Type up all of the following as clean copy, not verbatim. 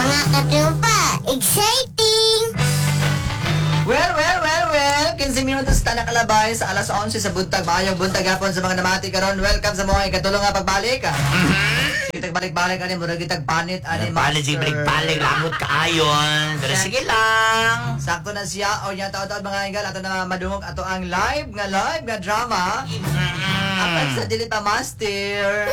Mga katropa, exciting! Well, 15 minutos ta nakalabay sa alas 11 sa buntag. Maayong buntag hapon sa mga namati karon. Welcome sa mga ikatulong nga pagbalik. Kitag balik-balik ani murag kitag panit ani Palit si balik lamot kaayon. Pero sige lang. Sakto na siya o nya taon-taon mga ingal ato na madungog ato ang live nga drama. Apan sa dili pa master.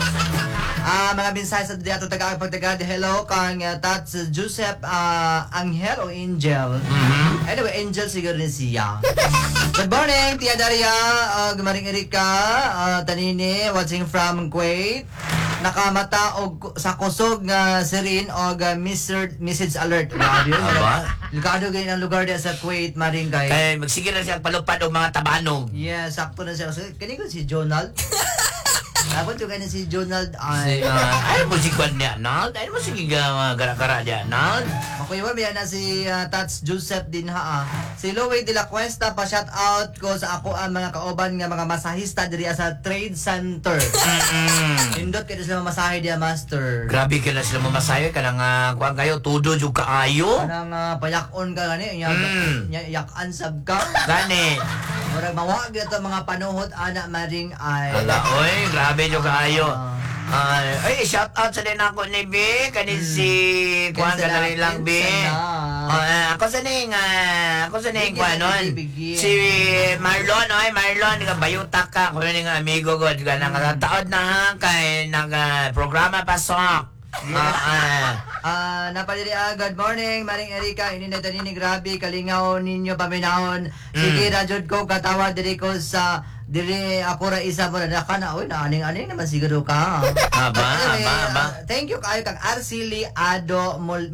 Mga mensahe sa diya ato pagtagad. Hello kang Tats Joseph Angel o Angel. Anyway, Angel siguro rin siya. Good morning, Tia Daria, Maring Erika, Tanini, watching from Kuwait. Nakamata og sa kusog nga sirin og message alert. Aba? Lugado gayud ang lugar diya sa Kuwait, Maring kay. Kaya magsige na siya palupad og mga tabanog. Yeah, sakto na siya. So, kani ko si Jonald. Dapat yung kanya si Jonald ay... Ay mo si Kwan niya, Nald? Ay mo sige gara-gara niya, Nald? Makuyawan ba na si Tats Joseph din ha. Si Louie de la Cuesta pa shout out ko sa ako ang mga kaoban nga mga masahista diri sa Trade Center. Indot kayo sila masahe diya, Master. Grabe ka na sila mamasayo ka nang kuwan kayo, tudo yung kaayo. Kanang payakon ka gani, yakan sab ka. Gani. Murag mawag ito mga panuhot anak Maring ay... Hala, oy, grabe yung kaayo. Ay, shout out sa din ako ni B, kanin si kuwan ka na rin lang B. Ako sa ning kuwan nun. Si Marlon, oy, Marlon, nga bayutak ka, kung yung amigo ko, ka nakataod na ha, kay nag-programa pasok. Napadiri good morning, Maring Erika, ininita ni grabe, kalingaw ninyo paminahon. Sige, rajod ko, katawa diri ko sa diri ako ra isa mo na kana oy na aning naman siguro ka. Aba. Thank you kayo kang Arceli Ado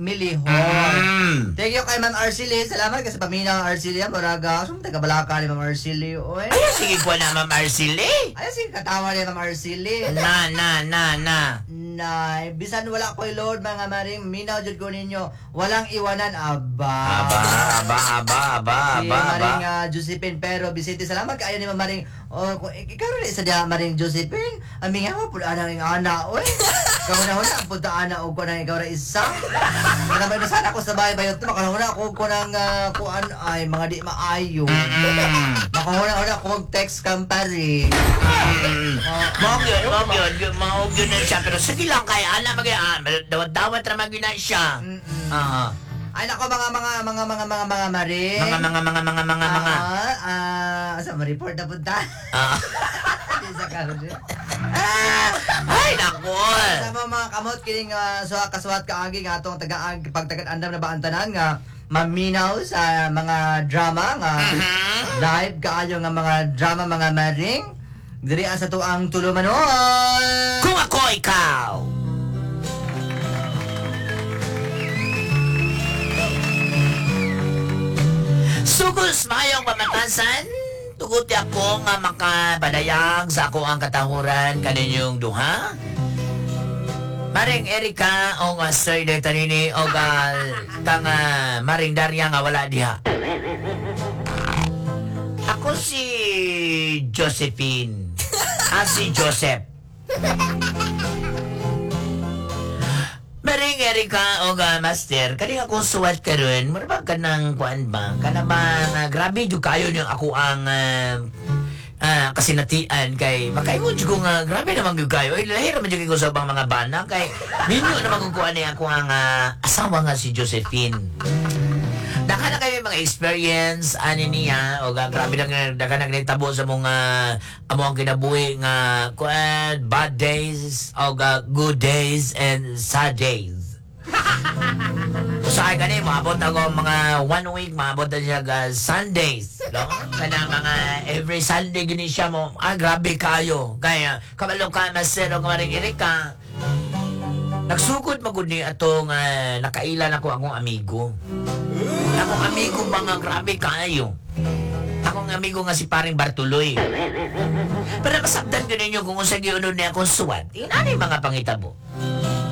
Milihon. Thank you kay Ma'am Arceli. Salamat kasi paminaw Arceli moraga. Sum taga Balaka ni Ma'am Arceli oy. Ay, sige ko na, Ma'am Arceli. Ay sige katawa ni Ma'am Arceli. Na bisan wala ko'y Lord mga Maring minaw jud ko ninyo walang iwanan aba. Si Maring Josephine pero bisiti salamat kaayo ni Ma'am Maring. Ikaw rin sa diya Maring Josephine. Aming nga po anang ana oy. Kauna-una ang punta ana og kunang ikaw ra isa. Kanabay na sana ako sa bahay-bayon to makanuna ako kunang kuan ay mga di maayo. Makahuna-una ako og text kampare. Mawag yun na siya. Pero sige lang kaya, alam dawat naman yun na siya. Ay nako mga Maring. Mga. Sa ma-report na punta. Sa karon. Ay, nako. Sa mga kamot kining kaswat kaagi nga atong pagtagad andam na baantanan nga maminaw sa mga drama nga live kaayo nga mga drama mga Maring. Diri sa tuang tulumanon. Kung ako ikaw. Sugos mayong pamatasan, tugot ako nga makapadayag sa ako ang katahuran kaninyong duha. Maring Erika o nga Sir Tanini o kang Maring Daria nga wala diha. Ako si Josephine. Si Joseph. Maring Erika o Master, kani akong suwat karon, marabag ka ng kuan ba? Kana ba grabe jud kayo yung ako ang kasinatian kay makaingon jud ko nga grabe naman jud kayo. Ay lahir man jud ko sa bang mga bana kay ninyo naman kung kuan ako ang asawa nga si Josephine. Daka na kayo mga experience ani niya o grabe lang daka na nagtabo sa mga amo ang kinabuhi nga kuan bad days o good days and sad days. Usahay ka maabot ako mga 1 week, maabot na siya Sundays. No? Kana mga every Sunday gini siya mo, grabe kayo. Kaya, kabalo ka, masero ka maring Erika. Nagsugod magud ni atong nakailan ako akong amigo. Akong amigo mga grabe kayo. Akong amigo nga si paring Bartuloy. Pero masabdan ko ninyo kung unsa giunod ni akong suwat. Yun ano yung mga pangitabo.